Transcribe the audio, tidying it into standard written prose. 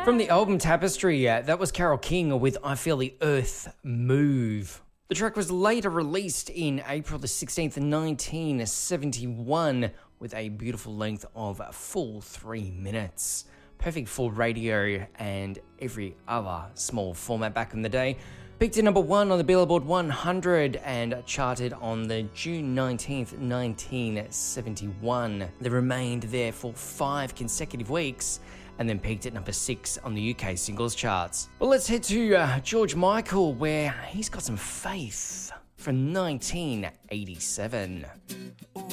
From the album Tapestry, that was Carole King with I Feel the Earth Move. The track was later released in April the 16th, 1971 with a beautiful length of a full 3 minutes. Perfect for radio and every other small format back in the day. Peaked at number 1 on the Billboard 100 and charted on the June 19th, 1971. They remained there for 5 consecutive weeks and then peaked at number 6 on the UK singles charts. Well, let's head to George Michael, where he's got some faith from 1987.